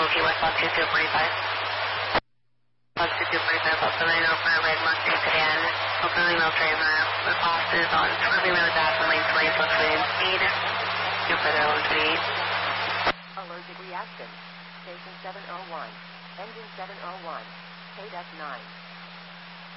Key West, Box 2245. Box 2245, Alpha 9 Alpha, Red Mustang Sedan. Open email driver. The cost is on 12 email dash and lane 20 plus wind speed. No further 128. Allergic reaction. Station 701. Engine 701. KDEC 9.